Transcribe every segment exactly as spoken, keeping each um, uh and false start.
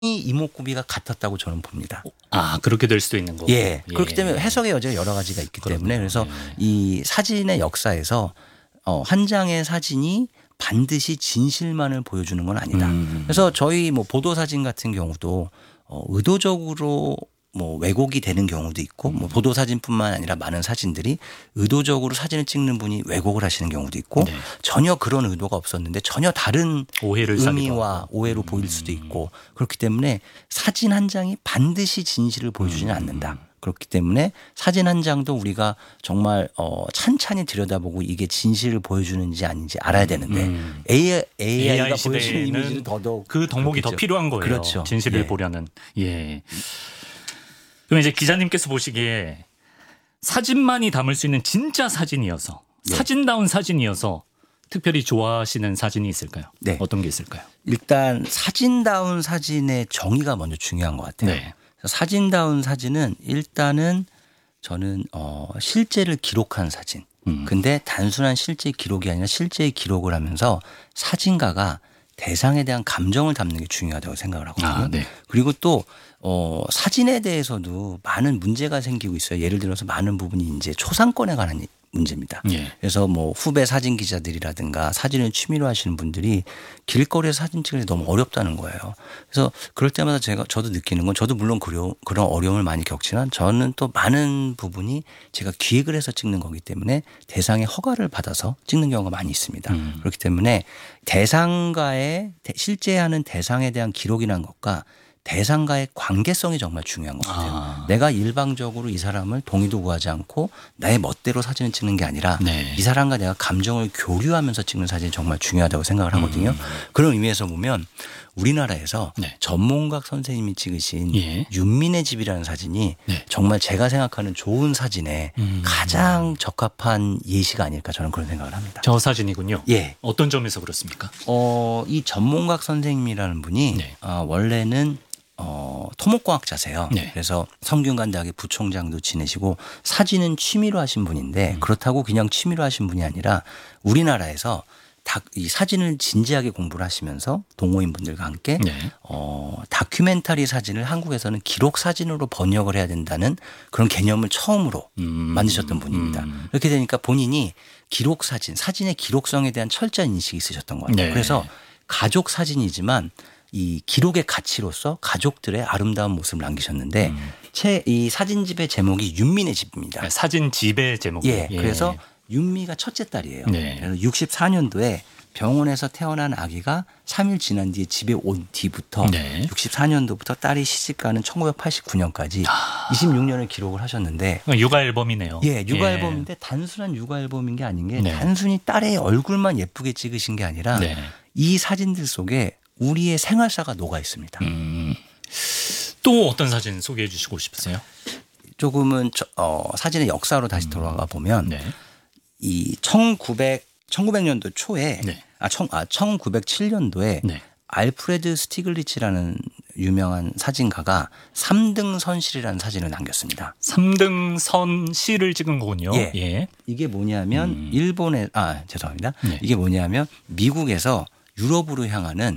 이목구비가 같았다고 저는 봅니다. 아, 그렇게 될 수도 있는 거고. 예. 그렇기 때문에 해석의 여지가 여러 가지가 있기 그렇군요. 때문에 그래서 예. 이 사진의 역사에서 어, 한 장의 사진이 반드시 진실만을 보여주는 건 아니다. 음. 그래서 저희 뭐 보도 사진 같은 경우도 어, 의도적으로 뭐 왜곡이 되는 경우도 있고 뭐 보도 사진뿐만 아니라 많은 사진들이 의도적으로 사진을 찍는 분이 왜곡을 하시는 경우도 있고 네. 전혀 그런 의도가 없었는데 전혀 다른 오해를 사기도 의미와 하고. 오해로 보일 수도 있고 그렇기 때문에 사진 한 장이 반드시 진실을 보여주지는 않는다. 그렇기 때문에 사진 한 장도 우리가 정말 어 찬찬히 들여다보고 이게 진실을 보여주는지 아닌지 알아야 되는데 음. 에이아이, 에이아이가 에이아이 보여주는 시대에는 이미지는 더더욱 그 덕목이 더 그렇겠죠. 필요한 거예요. 그렇죠. 진실을 예. 보려는. 예. 그럼 이제 기자님께서 보시기에 사진만이 담을 수 있는 진짜 사진이어서 네. 사진다운 사진이어서 특별히 좋아하시는 사진이 있을까요? 네. 어떤 게 있을까요? 일단 사진다운 사진의 정의가 먼저 중요한 것 같아요. 네. 그래서 사진다운 사진은 일단은 저는 어 실제를 기록한 사진. 음. 근데 단순한 실제 기록이 아니라 실제의 기록을 하면서 사진가가 대상에 대한 감정을 담는 게 중요하다고 생각을 하거든요. 아, 네. 그리고 또 어, 사진에 대해서도 많은 문제가 생기고 있어요. 예를 들어서 많은 부분이 이제 초상권에 관한 문제입니다. 예. 그래서 뭐 후배 사진 기자들이라든가 사진을 취미로 하시는 분들이 길거리에서 사진 찍는 게 너무 어렵다는 거예요. 그래서 그럴 때마다 제가 저도 느끼는 건 저도 물론 그런 그런 어려움을 많이 겪지만 저는 또 많은 부분이 제가 기획을 해서 찍는 거기 때문에 대상의 허가를 받아서 찍는 경우가 많이 있습니다. 음. 그렇기 때문에 대상과의 실제 하는 대상에 대한 기록이라는 것과 대상과의 관계성이 정말 중요한 것 같아요. 아. 내가 일방적으로 이 사람을 동의도 구하지 않고 나의 멋대로 사진을 찍는 게 아니라 네. 이 사람과 내가 감정을 교류하면서 찍는 사진이 정말 중요하다고 생각을 하거든요. 음. 그런 의미에서 보면 우리나라에서 네. 전문각 선생님이 찍으신 예. 윤민의 집이라는 사진이 네. 정말 제가 생각하는 좋은 사진에 음. 가장 적합한 예시가 아닐까 저는 그런 생각을 합니다. 저 사진이군요. 예. 어떤 점에서 그렇습니까? 어, 이 전문각 선생님이라는 분이 네. 어, 원래는 어, 토목공학자세요. 네. 그래서 성균관대학의 부총장도 지내시고 사진은 취미로 하신 분인데 음. 그렇다고 그냥 취미로 하신 분이 아니라 우리나라에서 다, 이 사진을 진지하게 공부를 하시면서 동호인분들과 함께 네. 어, 다큐멘터리 사진을 한국에서는 기록 사진으로 번역을 해야 된다는 그런 개념을 처음으로 음. 만드셨던 분입니다. 음. 그렇게 되니까 본인이 기록 사진, 사진의 기록성에 대한 철저한 인식이 있으셨던 것 같아요. 네. 그래서 가족 사진이지만 이 기록의 가치로서 가족들의 아름다운 모습을 남기셨는데 음. 제 이 사진집의 제목이 윤민의 집입니다. 사진 집의 제목이. 예, 그래서 윤미가 첫째 딸이에요. 네. 그래서 육십사 년도에 병원에서 태어난 아기가 삼 일 지난 뒤에 집에 온 뒤부터 네. 육십사 년도부터 딸이 시집가는 천구백팔십구 년까지 아. 이십육 년을 기록을 하셨는데 육아 앨범이네요. 예, 육아 앨범인데 단순한 육아 앨범인 게 아닌 게 네. 단순히 딸의 얼굴만 예쁘게 찍으신 게 아니라 네. 이 사진들 속에 우리의 생활사가 녹아 있습니다. 음. 또 어떤 사진 소개해 주시고 싶으세요? 조금은 저, 어, 사진의 역사로 다시 돌아가 보면 네. 이 천구백, 천구백 년도 초에 네. 아, 청, 아, 천구백칠 년도에 네. 알프레드 스티글리츠라는 유명한 사진가가 삼 등 선실이라는 사진을 남겼습니다. 삼 등 선실을 찍은 거군요. 예. 예. 이게 뭐냐면 음. 일본에 아 죄송합니다. 네. 이게 뭐냐면 미국에서 유럽으로 향하는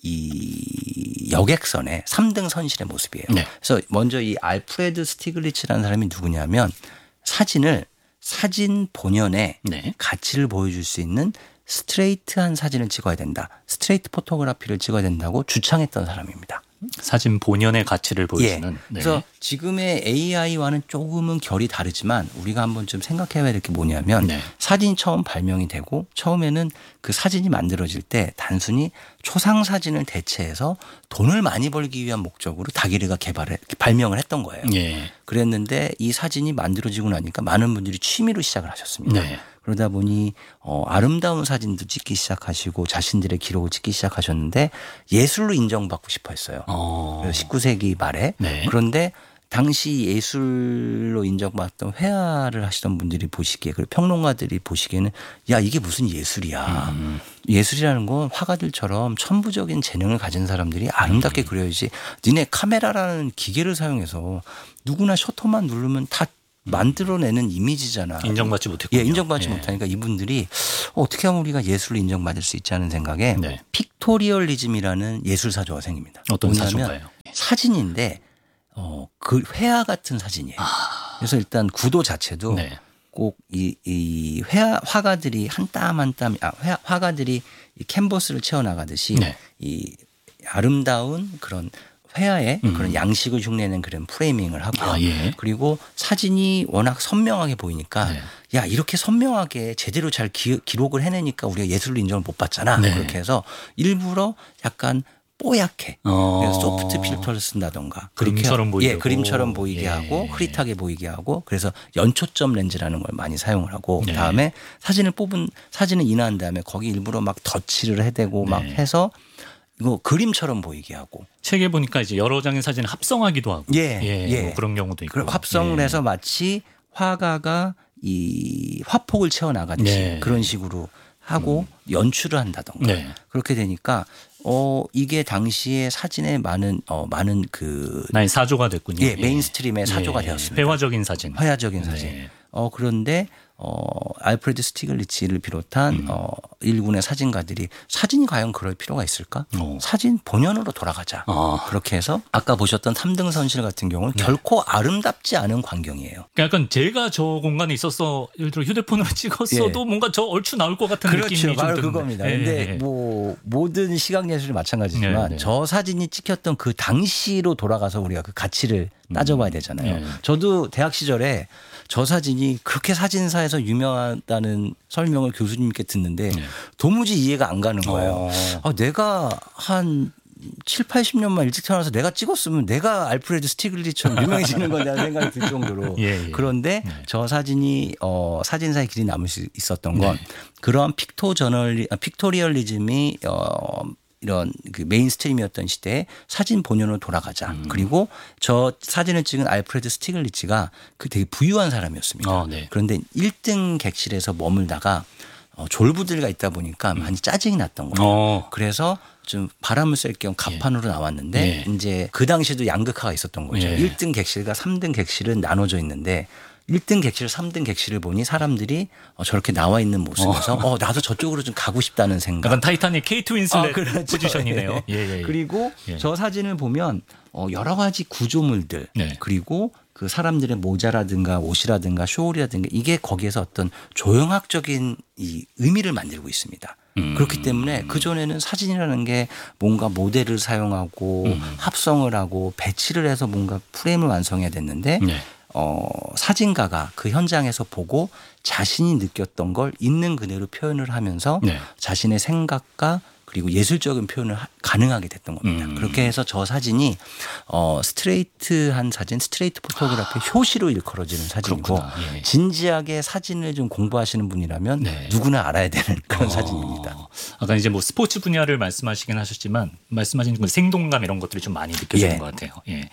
이 여객선의 삼 등 선실의 모습이에요. 네. 그래서 먼저 이 알프레드 스티글리츠라는 사람이 누구냐면 사진을 사진 본연의 네. 가치를 보여줄 수 있는 스트레이트한 사진을 찍어야 된다. 스트레이트 포토그래피를 찍어야 된다고 주창했던 사람입니다. 사진 본연의 가치를 예. 보여주는. 네. 그래서 지금의 에이아이와는 조금은 결이 다르지만 우리가 한번 좀 생각해야 될 게 뭐냐면 네. 사진이 처음 발명이 되고 처음에는 그 사진이 만들어질 때 단순히 초상 사진을 대체해서 돈을 많이 벌기 위한 목적으로 다기르가 개발해 발명을 했던 거예요. 예. 그랬는데 이 사진이 만들어지고 나니까 많은 분들이 취미로 시작을 하셨습니다. 네. 그러다 보니 어, 아름다운 사진도 찍기 시작하시고 자신들의 기록을 찍기 시작하셨는데 예술로 인정받고 싶어 했어요. 어. 그래서 십구 세기 말에. 네. 그런데 당시 예술로 인정받던 회화를 하시던 분들이 보시기에 그리고 평론가들이 보시기에는 야 이게 무슨 예술이야. 음. 예술이라는 건 화가들처럼 천부적인 재능을 가진 사람들이 아름답게 그려야지. 니네 카메라라는 기계를 사용해서 누구나 셔터만 누르면 다 만들어내는 이미지잖아. 인정받지 못했고. 예, 인정받지 예. 못하니까 이분들이 어떻게 하면 우리가 예술로 인정받을 수 있지 하는 생각에 네. 픽토리얼리즘이라는 예술 사조가 생깁니다. 어떤 뭐냐면 사조인가요? 사진인데 어, 그 회화 같은 사진이에요. 아. 그래서 일단 구도 자체도 네. 꼭 이 이 회화 화가들이 한 땀 한 땀 아, 회, 화가들이 이 캔버스를 채워 나가듯이 네. 이 아름다운 그런 회화의 음. 그런 양식을 흉내내는 그런 프레이밍을 하고요. 아, 예. 그리고 사진이 워낙 선명하게 보이니까 네. 야 이렇게 선명하게 제대로 잘 기, 기록을 해내니까 우리가 예술로 인정을 못 받잖아. 네. 그렇게 해서 일부러 약간 뽀얗게 어. 그래서 소프트 필터를 쓴다던가 그렇게 그림처럼 하- 보이게 예, 그림처럼 보이게 예. 하고 흐릿하게 보이게 하고 그래서 연초점 렌즈라는 걸 많이 사용을 하고 네. 그다음에 사진을 뽑은 사진을 인화한 다음에 거기 일부러 막 덧칠을 해대고 막 네. 해서 이거 그림처럼 보이게 하고 책에 보니까 이제 여러 장의 사진을 합성하기도 하고. 예, 예. 뭐 그런 경우도 있고. 그리고 합성을 예. 해서 마치 화가가 이 화폭을 채워 나가듯이 네. 그런 식으로 하고 연출을 한다던가 네. 그렇게 되니까 어 이게 당시에 사진에 많은 어 많은 그 나의 사조가 됐군요. 예, 메인스트림의 사조가 예. 되었습니다. 회화적인 사진. 화야적인 사진. 네. 어 그런데 어 알프레드 스티글리츠를 비롯한 음. 어 일군의 사진가들이 사진이 과연 그럴 필요가 있을까? 어. 사진 본연으로 돌아가자. 아. 그렇게 해서 아까 보셨던 삼 등 선실 같은 경우는 네. 결코 아름답지 않은 광경이에요. 그러니까 약간 제가 저 공간에 있어서 예를 들어 휴대폰으로 찍었어도 예. 뭔가 저 얼추 나올 것 같은 그렇죠. 느낌이 좀 바로 드는데. 그겁니다. 예, 근데 예. 뭐 모든 시각 예술이 마찬가지지만 네, 네. 저 사진이 찍혔던 그 당시로 돌아가서 우리가 그 가치를 따져봐야 되잖아요. 네. 저도 대학 시절에 저 사진이 그렇게 사진사에서 유명하다는 설명을 교수님께 듣는데 네. 도무지 이해가 안 가는 거예요. 어. 아, 내가 한 칠, 팔십 년만 일찍 태어나서 내가 찍었으면 내가 알프레드 스티글리처럼 유명해지는 거냐는 생각이 들 정도로. 예, 예. 그런데 네. 저 사진이 어, 사진사의 길이 남을 수 있었던 건 네. 그러한 픽토 저널리, 아, 픽토리얼리즘이 어, 이런 그 메인스트림이었던 시대에 사진 본연으로 돌아가자. 음. 그리고 저 사진을 찍은 알프레드 스티글리츠가 그 되게 부유한 사람이었습니다. 어, 네. 그런데 일 등 객실에서 머물다가 어, 졸부들과 있다 보니까 많이 짜증이 났던 거예요. 어. 그래서 좀 바람을 쐴 겸 갑판으로 나왔는데 예. 이제 그 당시에도 양극화가 있었던 거죠. 예. 일 등 객실과 삼 등 객실은 나눠져 있는데 일 등 객실, 삼 등 객실을 보니 사람들이 어, 저렇게 나와 있는 모습에서 어. 나도 저쪽으로 좀 가고 싶다는 생각. 약간 타이타닉 케이트 윈슬렛 아, 그렇죠. 포지션이네요. 예. 예, 예, 예. 그리고 예. 저 사진을 보면 어, 여러 가지 구조물들 네. 그리고 그 사람들의 모자라든가 옷이라든가 쇼울이라든가 이게 거기에서 어떤 조형학적인 이 의미를 만들고 있습니다. 음. 그렇기 때문에 그전에는 사진이라는 게 뭔가 모델을 사용하고 음. 합성을 하고 배치를 해서 뭔가 프레임을 완성해야 됐는데 네. 어, 사진가가 그 현장에서 보고 자신이 느꼈던 걸 있는 그대로 표현을 하면서 네. 자신의 생각과 그리고 예술적인 표현을 하- 가능하게 됐던 겁니다. 음. 그렇게 해서 저 사진이 어, 스트레이트한 사진, 스트레이트 포토그래피 효시로 일컬어지는 사진이고 그렇구나. 예. 진지하게 사진을 좀 공부하시는 분이라면 네. 누구나 알아야 되는 그런 어. 사진입니다. 아까 이제 뭐 스포츠 분야를 말씀하시긴 하셨지만 말씀하신 그 생동감 이런 것들이 좀 많이 느껴지는 예. 것 같아요. 예.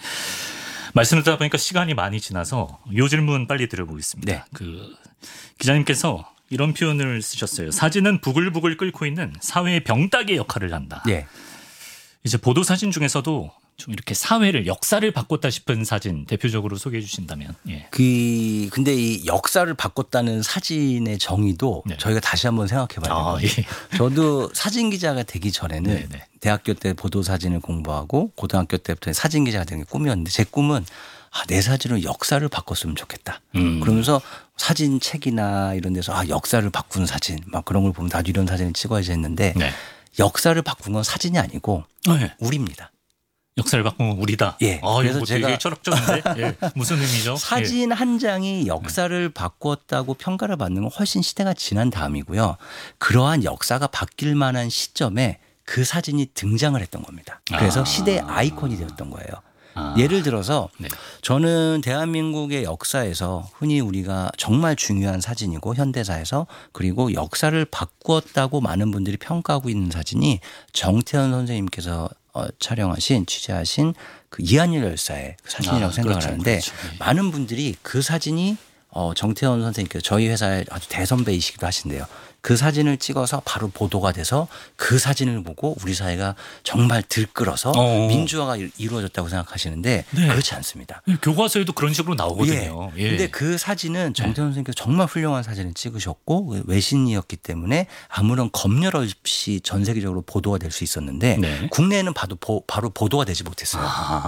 말씀을 듣다 보니까 시간이 많이 지나서 요 질문 빨리 드려보겠습니다. 네. 그 기자님께서 이런 표현을 쓰셨어요. 사진은 부글부글 끓고 있는 사회의 병따개 역할을 한다. 예. 이제 보도 사진 중에서도 좀 이렇게 사회를 역사를 바꿨다 싶은 사진 대표적으로 소개해 주신다면. 예. 그 근데 이 역사를 바꿨다는 사진의 정의도 네. 저희가 다시 한번 생각해 봐야 아, 돼요. 예. 저도 사진 기자가 되기 전에는 네, 네. 대학교 때 보도 사진을 공부하고 고등학교 때부터 사진 기자가 되는 게 꿈이었는데 제 꿈은 아, 내 사진으로 역사를 바꿨으면 좋겠다. 음. 그러면서 사진 책이나 이런 데서 아, 역사를 바꾸는 사진 막 그런 걸 보면 나도 이런 사진을 찍어야지 했는데 네. 역사를 바꾼 건 사진이 아니고 네. 우리입니다. 역사를 바꾸면 우리다. 예. 아, 그래서 이거 제가 되게 철학적인데. 예. 무슨 의미죠? 사진 한 장이 역사를 바꾸었다고 평가를 받는 건 훨씬 시대가 지난 다음이고요. 그러한 역사가 바뀔 만한 시점에 그 사진이 등장을 했던 겁니다. 그래서 아. 시대의 아이콘이 되었던 거예요. 아. 예를 들어서 네. 저는 대한민국의 역사에서 흔히 우리가 정말 중요한 사진이고 현대사에서 그리고 역사를 바꾸었다고 많은 분들이 평가하고 있는 사진이 정태현 선생님께서 어, 촬영하신 취재하신 그 이한열 열사의 그 사진이라고 아, 생각을 그렇죠, 하는데 그렇죠. 예. 많은 분들이 그 사진이 어, 정태원 선생님께서 저희 회사의 아주 대선배이시기도 하신데요. 그 사진을 찍어서 바로 보도가 돼서 그 사진을 보고 우리 사회가 정말 들끓어서 어. 민주화가 이- 이루어졌다고 생각하시는데 네. 그렇지 않습니다. 교과서에도 그런 식으로 나오거든요. 예. 예. 근데 그 사진은 정태원 선생님께서 정말 훌륭한 사진을 찍으셨고 외신이었기 때문에 아무런 검열 없이 전 세계적으로 보도가 될 수 있었는데 네. 국내에는 봐도 보- 바로 보도가 되지 못했어요. 아.